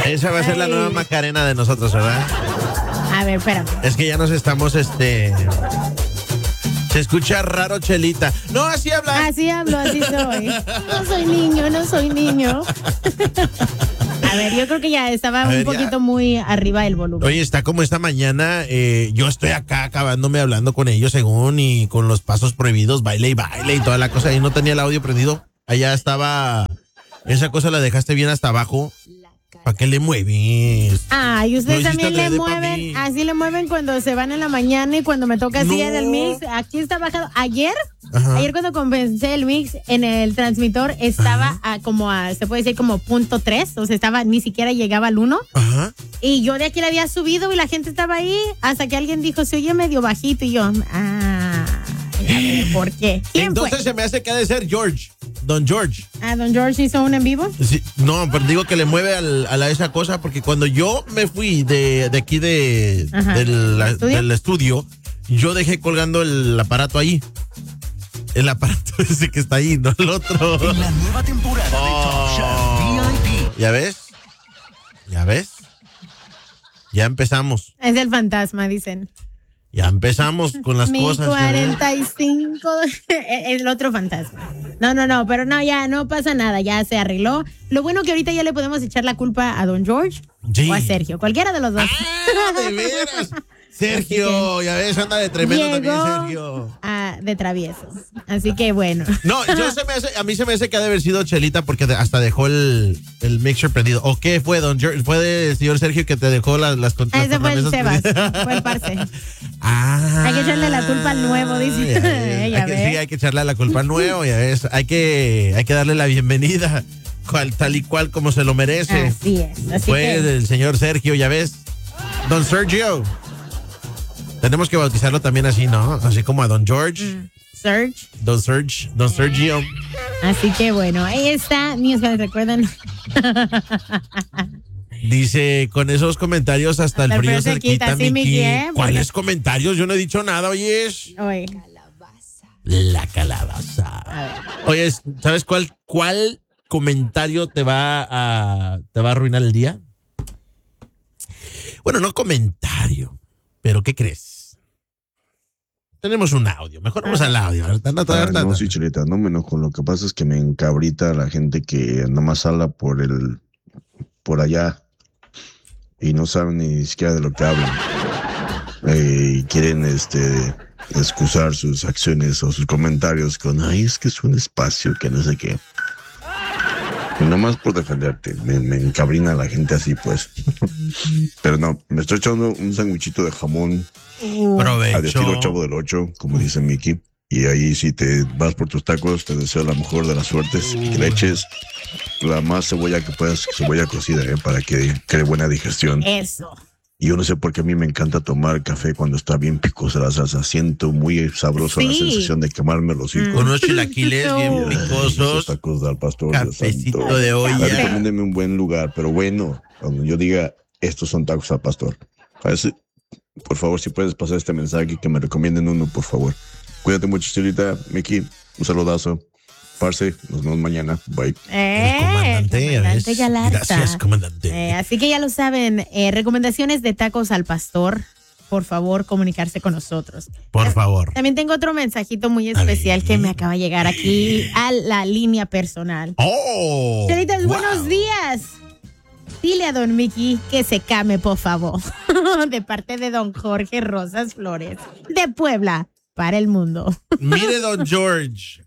Esa va a ser la nueva Macarena de nosotros, ¿verdad? A ver, espérame. Es que ya nos estamos, Se escucha raro, Chelita. No, así habla. Así hablo, así soy. No soy niño. A ver, yo creo que ya estaba un poquito muy arriba el volumen. Oye, está como esta mañana, yo estoy acá acabándome hablando con ellos según y con los pasos prohibidos, baile y toda la cosa. Y no tenía el audio prendido. Allá estaba, esa cosa la dejaste bien hasta abajo. ¿Para qué le mueves? Y ustedes también le mueven, así le mueven cuando se van en la mañana y cuando me toca así en el mix. Aquí está bajado. Ayer cuando comencé el mix en el transmisor estaba se puede decir como .3, o sea, ni siquiera llegaba al 1. Ajá. Y yo de aquí le había subido y la gente estaba ahí hasta que alguien dijo, se oye medio bajito y yo, a ver, ¿por qué? Entonces se me hace que ha de ser George. Don George. ¿Don George hizo un en vivo? Sí, no, pero digo que le mueve a esa cosa porque cuando yo me fui de aquí del estudio, yo dejé colgando el aparato ahí. El aparato ese que está ahí, no el otro. En la nueva temporada de Top Shop VIP. ¿Ya ves? Ya empezamos. Es el fantasma, dicen. Ya empezamos con las cosas. 45, el otro fantasma. No, pero no, ya no pasa nada, ya se arregló. Lo bueno que ahorita ya le podemos echar la culpa a Don George o a Sergio, cualquiera de los dos. ¡De veras! Sergio, ya ves, anda de tremendo también, Sergio. De travieso. Así que bueno. No, a mí se me hace que ha de haber sido Chelita porque hasta dejó el mixer prendido. ¿O qué fue, Don George? ¿Fue el señor Sergio que te dejó las ese fue el Sebas, fue el parce. Hay que echarle la culpa al nuevo, dice. Sí, hay que echarle la culpa al nuevo, ya ves. Hay que darle la bienvenida tal y cual como se lo merece. Así es. Fue el señor Sergio, ya ves. Don Sergio. Tenemos que bautizarlo también así, ¿no? Así como a Don George. Don Sergio. Así que bueno, ahí está. Niños que me recuerdan. Dice, con esos comentarios hasta el frío se quita, Miki. ¿Cuáles comentarios? Yo no he dicho nada, oyes. La calabaza. Oye, ¿sabes cuál comentario te va a arruinar el día? Bueno, no comentario, pero ¿qué crees? Tenemos un audio, mejor vamos al audio. No, sí, Chelita, no me enojo. Lo que pasa es que me encabrita la gente que nomás habla por allá y no saben ni siquiera de lo que hablan. Y quieren excusar sus acciones o sus comentarios con, es que es un espacio que no sé qué. Y nomás por defenderte, me encabrina la gente así, pues. Pero no, me estoy echando un sandwichito de jamón. Provecho. Al estilo Chavo del 8, como dice Mickey. Y ahí si te vas por tus tacos, te deseo la mejor de las suertes. Que le eches la más cebolla que puedas, cebolla cocida, para que cree buena digestión. Eso. Y yo no sé por qué a mí me encanta tomar café cuando está bien picosa la salsa. Siento muy sabroso la sensación de quemarme los hocicos. Con unos chilaquiles bien picosos. Tacos al pastor. Cafecito de olla. Recomiéndeme un buen lugar, pero bueno, cuando yo diga, estos son tacos al pastor. Por favor, si puedes pasar este mensaje, que me recomienden uno, por favor. Cuídate mucho, Chelita. Mickey, un saludazo. Parce, nos vemos mañana. Bye. Comandante Galarza. Gracias, comandante. Así que ya lo saben, recomendaciones de tacos al pastor. Por favor, comunicarse con nosotros. Por favor. También tengo otro mensajito muy especial que me acaba de llegar aquí a la línea personal. ¡Oh! Chelitas, wow. Buenos días. Dile a don Mickey que se came, por favor. De parte de don Jorge Rosas Flores, de Puebla, para el mundo. Mire, don George.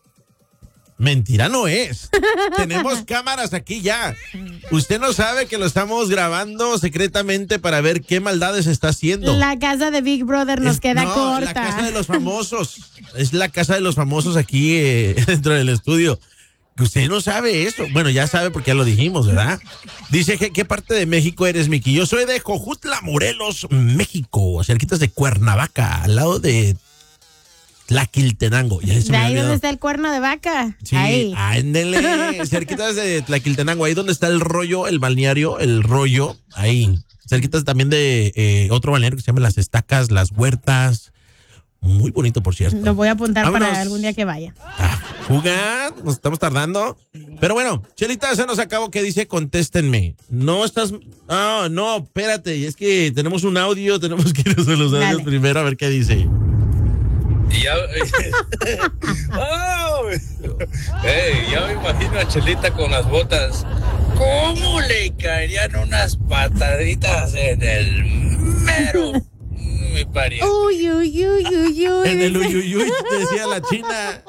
Mentira no es. Tenemos cámaras aquí ya. Usted no sabe que lo estamos grabando secretamente para ver qué maldades está haciendo. La casa de Big Brother nos queda corta. La casa de los famosos. Es la casa de los famosos aquí dentro del estudio. Usted no sabe eso. Bueno, ya sabe porque ya lo dijimos, ¿verdad? Dice, ¿qué parte de México eres, Miki? Yo soy de Jojutla, Morelos, México, cerquitas de Cuernavaca, al lado de Tlaquiltenango. ¿De ahí donde está el cuerno de vaca? Sí, ahí. Ándele, cerquitas de Tlaquiltenango, ahí donde está el rollo, el balneario, el rollo, ahí. Cerquitas también de otro balneario que se llama Las Estacas, Las Huertas. Muy bonito, por cierto. Lo voy a apuntar Vámonos. para algún día que vaya. Fuga, nos estamos tardando. Pero bueno, Chelita, se nos acabó que dice contéstenme. No estás... no, espérate. Es que tenemos un audio, tenemos que irnos a los audios primero a ver qué dice. Y ya... ya me imagino a Chelita con las botas. ¿Cómo le caerían unas pataditas en el mero... mi pariente? Uy. En el uyuyuy, decía la china.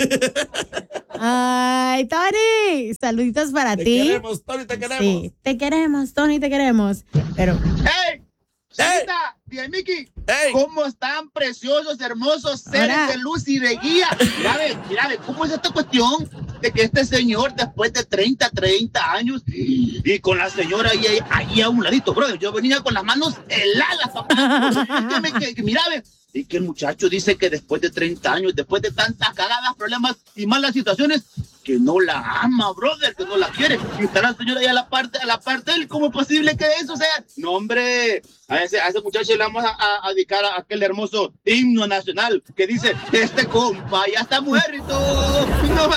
Ay, Tony, saluditos para ti. Te queremos, Tony, te queremos. Sí, te queremos, Tony, te queremos. Pero... ¡Hey! Chelita, tía Miki, ¿cómo están preciosos, hermosos seres de luz y de guía? Mira, ¿cómo es esta cuestión de que este señor, después de 30 años, y con la señora ahí a un ladito, brother, yo venía con las manos heladas, papá. Mira, y que el muchacho dice que después de 30 años, después de tantas cagadas, problemas y malas situaciones, que no la ama, brother, que no la quiere. Y está la señora ahí a la parte de él. ¿Cómo es posible que eso sea? No, hombre, a ese muchacho le vamos a dedicar a aquel hermoso himno nacional que dice, este compa ya está muerto. No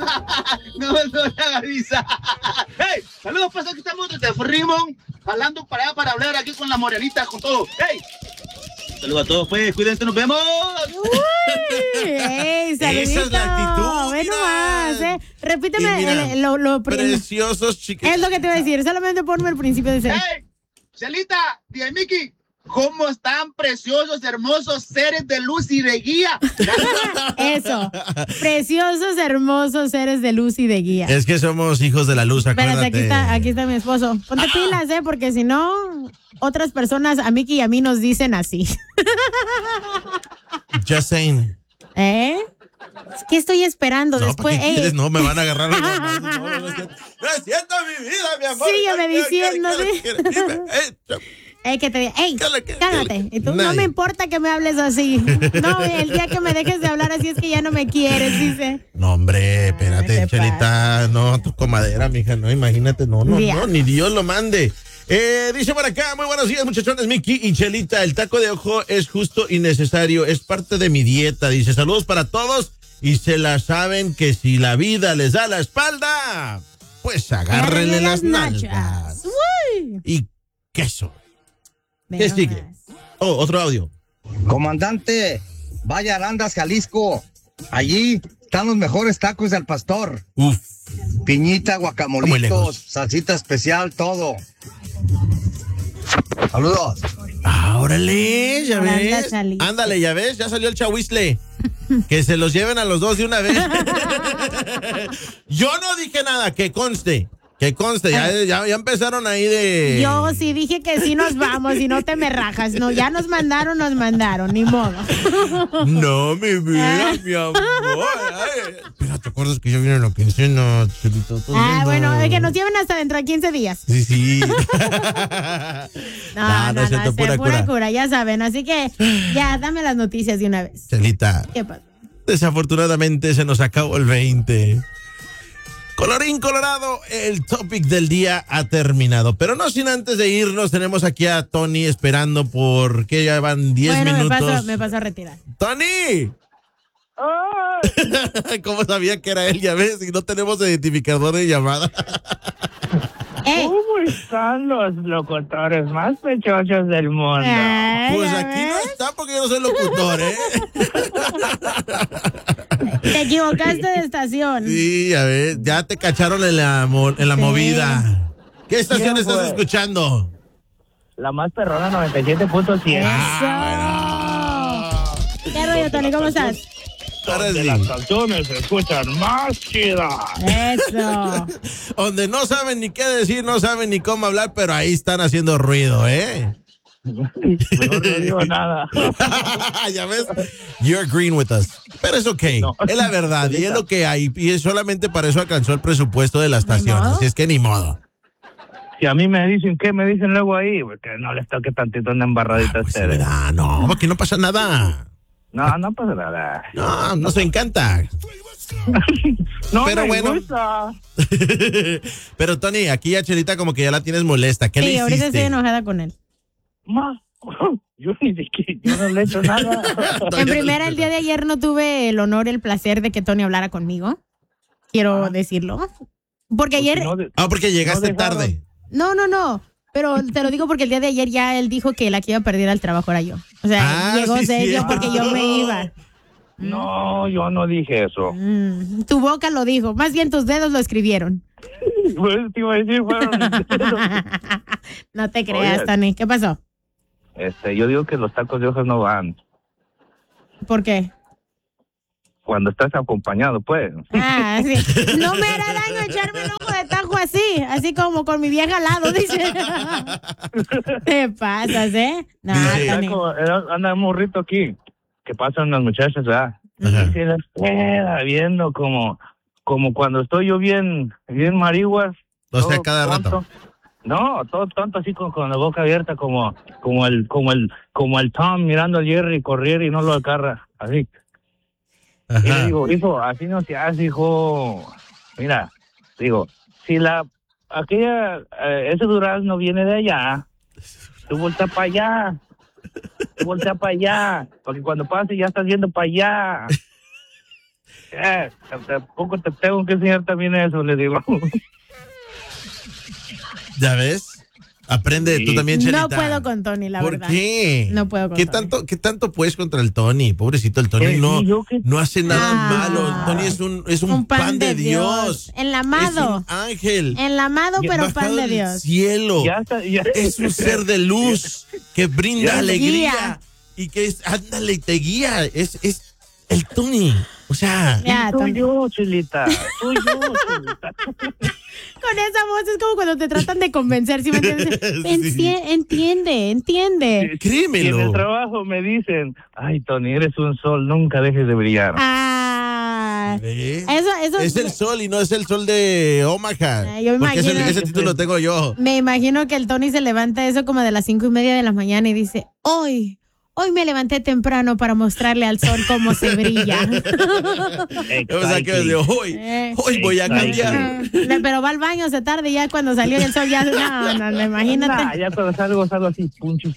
la avisa. Hey, saludos, pues aquí estamos desde Fremont, jalando para allá para hablar aquí con la morenita, con todo. Hey. Saludos a todos, pues, cuídense, nos vemos. Esa es la actitud. Ve nomás, Repíteme mira, lo preciosos chiquitos. Es lo que te voy a decir, solamente ponme el principio de ser. ¡Hey! Chelita, tía Miki, ¿cómo están preciosos, hermosos seres de luz y de guía? Eso, preciosos, hermosos seres de luz y de guía. Es que somos hijos de la luz, acuérdate. Espérate, aquí está mi esposo. Ponte pilas, porque si no, otras personas, a Miki y a mí nos dicen así. Just saying. ¿Qué estoy esperando? Después, no, me van a agarrar los mamás. No es cierto, mi vida, mi amor. Sígueme diciendo. Que te diga, cállate. Y tú, no me importa que me hables así. No, el día que me dejes de hablar así es que ya no me quieres, dice. No, hombre, espérate, Chelita. No, tu comadera, mija, no, imagínate, no, ni Dios lo mande. Dice por acá, muy buenos días, muchachones, Miki y Chelita. El taco de ojo es justo y necesario, es parte de mi dieta. Dice, saludos para todos y se la saben que si la vida les da la espalda, pues agárrenle las nalgas. Y queso. ¿Qué sigue? Otro audio. Comandante, vaya a Arandas, Jalisco. Allí están los mejores tacos del pastor. Uf. Piñita, guacamolitos, salsita especial, todo. Saludos. Órale, ya ves. Ándale, ya ves, ya salió el chahuizle. Que se los lleven a los dos de una vez. Yo no dije nada, que conste. Ya empezaron ahí de... Yo sí dije que sí nos vamos y no te me rajas. No, ya nos mandaron, ni modo. No, mi vida, mi amor. Pero te acuerdas que yo vine a la quincena, Chelito. Bueno, es que nos lleven hasta dentro de 15 días. Sí. No, pura cura, ya saben. Así que ya, dame las noticias de una vez. Chelita. ¿Qué pasa? Desafortunadamente se nos acabó el 20. Colorín colorado, el topic del día ha terminado. Pero no sin antes de irnos, tenemos aquí a Tony esperando porque ya van 10 minutos. Me paso a retirar. ¡Tony! ¿Cómo sabía que era él? Ya ves, y no tenemos identificador de llamada. ¿Cómo están los locutores más pechochos del mundo? Pues aquí no está porque yo no soy locutor, Te equivocaste de estación. Sí, a ver, ya te cacharon en la movida. ¿Qué estación estás escuchando? La más perrona, 97.7. ¿Qué rollo, Tony? ¿Cómo estás? Donde las canciones se escuchan más chidas. Eso. Donde no saben ni qué decir, no saben ni cómo hablar, pero ahí están haciendo ruido, Mejor no digo nada. Ya ves, you're agreeing with us. Pero es okay. No. Es la verdad y es lo que hay. Y es solamente para eso alcanzó el presupuesto de la estación. Así es que ni modo. Si a mí me dicen, ¿qué me dicen luego ahí? Porque no les toque tantito una embarradita a ustedes. No, porque no pasa nada. No pasa nada. No, nos encanta. No, pero me bueno. gusta. Pero Tony, aquí a Chelita como que ya la tienes molesta. ¿Qué le hiciste? Sí, ahorita estoy enojada con él. Yo no le he hecho nada. En primera, el día de ayer no tuve el honor, el placer de que Tony hablara conmigo. Quiero decirlo. Porque ayer... porque llegaste tarde. No. Pero te lo digo porque el día de ayer ya él dijo que la que iba a perder al trabajo era yo. O sea, llegó serio porque yo me iba. No, yo no dije eso. Tu boca lo dijo. Más bien tus dedos lo escribieron. Pues te iba a decir, No te creas, Tony. ¿Qué pasó? Yo digo que los tacos de hojas no van. ¿Por qué? Cuando estás acompañado, pues. Sí. No me hará daño echarme un ojo de tajo así como con mi vieja al lado, dice. Te pasas, ¿eh? No, anda un morrito aquí, que pasan las muchachas, ¿verdad? Y se las queda viendo como cuando estoy yo bien marihuas. O sea, cada rato. No, todo tonto así con la boca abierta como el Tom mirando al Jerry correr y no lo agarra, así. Ajá. Y le digo, hijo, así no se hace, hijo. Mira, digo, si ese durazno viene de allá, tú voltea para allá, porque cuando pase ya estás yendo para allá. Tampoco te tengo que enseñar también eso, le digo. ¿Ya ves? Aprende tú también, Chelita. No puedo con Tony, la verdad. ¿Por qué? No puedo con Tony. ¿Qué tanto puedes contra el Tony? Pobrecito, el Tony no hace nada malo. El Tony es un pan de Dios. Enlamado. Es un ángel. Enlamado, pero pan de Dios. Cielo. Es un ser de luz que brinda alegría. Y que ándale y te guía. Es el Tony. O sea, soy yo, Chelita. Con esa voz es como cuando te tratan de convencer, ¿sí me entiendes? Entiende. Créemelo. Y en el trabajo me dicen, ay, Tony, eres un sol, nunca dejes de brillar. Eso es el sol y no es el sol de Omaha. Yo porque ese título tengo yo. Me imagino que el Tony se levanta eso como de las 5:30 de la mañana y dice, Hoy me levanté temprano para mostrarle al sol cómo se brilla. O sea que hoy voy a cambiar. Pero va al baño, se tarde, ya cuando salió el sol ya no, imagínate. Ya cuando salgo así, punchos.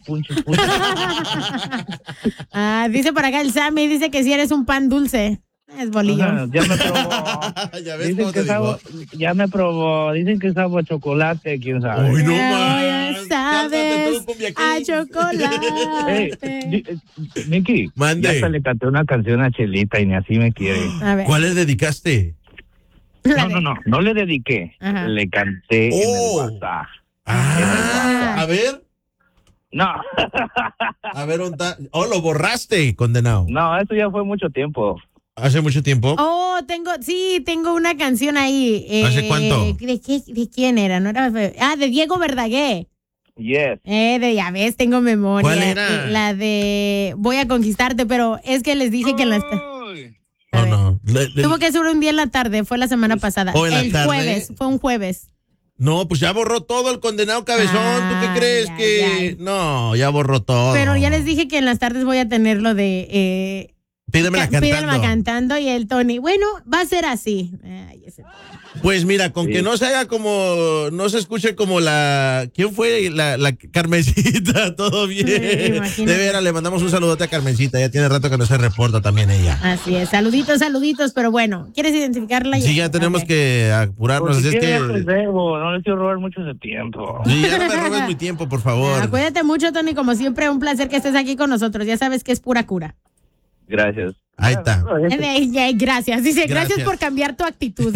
Dice por acá el Sammy, dice que si eres un pan dulce. Es bolillo. Ya me probó. Ya me probó. Dicen que sabe a chocolate, quién sabe. Uy, no más. Sabes a chocolate. Miki, mande. Ya hasta le canté una canción a Chelita y ni así me quiere. ¿Cuál le dedicaste? No le dediqué. Ajá. Le canté en el WhatsApp. A ver. No. A ver, lo borraste, condenado. No, eso ya fue mucho tiempo. ¿Hace mucho tiempo? Tengo una canción ahí. ¿Hace cuánto? ¿De quién era? No era de Diego Verdaguer. Yes. Ya ves, tengo memoria. ¿Cuál era? La de Voy a conquistarte, pero es que les dije que en la... no. Tuvo que ser un día en la tarde, fue la semana pasada. El jueves, fue un jueves. No, pues ya borró todo el condenado cabezón. ¿Tú qué crees que...? Ya. No, ya borró todo. Pero ya les dije que en las tardes voy a tener lo de... Pídemela cantando y el Tony, bueno, va a ser así. Pues mira, con que no se haga no se escuche como ¿quién fue? La Carmencita, todo bien. De veras, le mandamos un saludote a Carmencita, ya tiene rato que no se reporta también ella. Así es, saluditos, pero bueno, ¿quieres identificarla? Sí, ya tenemos que apurarnos. Así es que... no les quiero robar mucho de tiempo. Sí, ya no me robes mi tiempo, por favor. Cuídate mucho, Tony, como siempre, un placer que estés aquí con nosotros, ya sabes que es pura cura. Gracias. Ahí está. Gracias. Dice, gracias por cambiar tu actitud.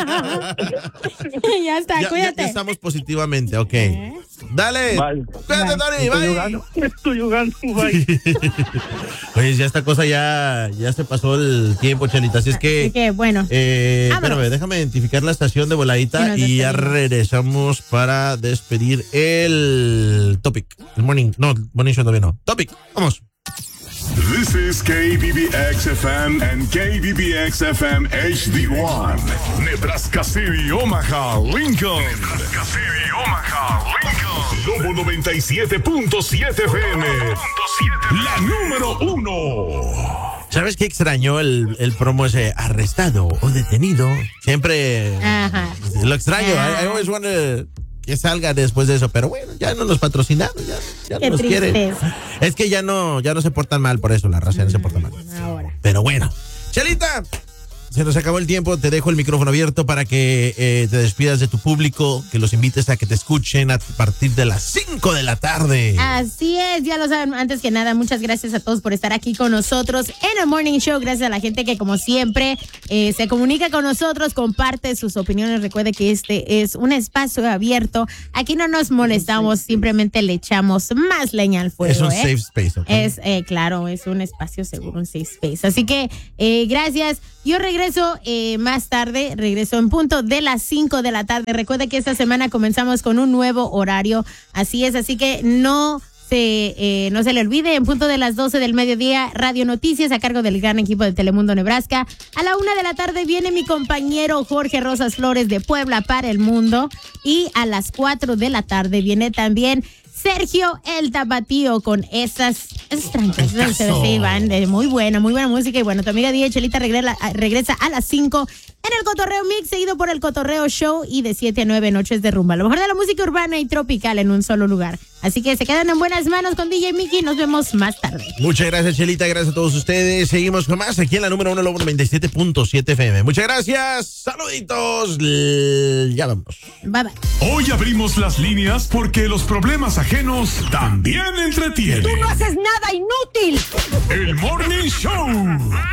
Ya está, cuídate. Ya estamos positivamente, ok. Dale. Cuídate, Tony. Bye. Estoy jugando, bye. Oye, ya esta cosa ya se pasó el tiempo, Chelita. Así es que bueno. Espérame, déjame identificar la estación de voladita y ya regresamos para despedir el topic. El morning show todavía no. Topic, vamos. This is KBBX-FM and KBBX-FM HD1. Nebraska City, Omaha, Lincoln. Nebraska City, Omaha, Lincoln. Lobo 97.7 FM. La número 1. ¿Sabes qué extrañó el promo ese? Arrestado o detenido. Siempre lo extraño. I always want to que salga después de eso, pero bueno, ya no nos patrocinaron, ya no nos quieren. Es que ya no se portan mal, por eso la raza ya no se porta mal. Ahora. Pero bueno, Chelita, se nos acabó el tiempo, te dejo el micrófono abierto para que te despidas de tu público, que los invites a que te escuchen a partir de las 5 de la tarde. Así es, ya lo saben, antes que nada, muchas gracias a todos por estar aquí con nosotros en el Morning Show, gracias a la gente que como siempre se comunica con nosotros, comparte sus opiniones, recuerde que este es un espacio abierto, aquí no nos molestamos, simplemente le echamos más leña al fuego. Es un safe space, ¿ok? Es, claro, es un espacio seguro, un safe space, así que gracias, yo regreso más tarde, regreso en punto de las 5 de la tarde. Recuerde que esta semana comenzamos con un nuevo horario, así es, así que no se le olvide, en punto de las 12 del mediodía, Radio Noticias a cargo del gran equipo de Telemundo Nebraska. A la 1 de la tarde viene mi compañero Jorge Rosas Flores de Puebla para el Mundo, y a las 4 de la tarde viene también Sergio el Tapatío con esas trancas. Sí, van de muy buena música. Y bueno, tu amiga DJ Chelita regresa a las 5 en el Cotorreo Mix, seguido por el Cotorreo Show, y de 7 a 9 noches de rumba. Lo mejor de la música urbana y tropical en un solo lugar. Así que se quedan en buenas manos con DJ Mickey. Nos vemos más tarde. Muchas gracias, Chelita. Gracias a todos ustedes. Seguimos con más aquí en la número 1, Lobo 97.7 FM. Muchas gracias. Saluditos. Ya vamos. Bye, bye. Hoy abrimos las líneas porque los problemas ajenos también entretienen. ¡Tú no haces nada, inútil! El Morning Show.